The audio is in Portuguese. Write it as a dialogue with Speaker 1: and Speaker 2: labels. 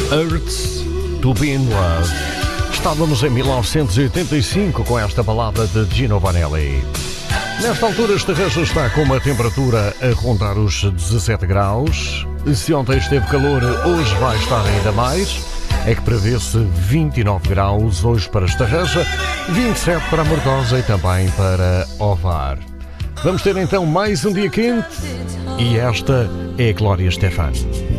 Speaker 1: Hurts to Be in Love. Estávamos em 1985 com esta balada de Gino Vanelli. Nesta altura, Estarreja está com uma temperatura a rondar os 17 graus. Se ontem esteve calor, hoje vai estar ainda mais. É que prevê-se 29 graus hoje para Estarreja, 27 para Mortosa e também para Ovar. Vamos ter então mais um dia quente e esta é a Glória Estefan.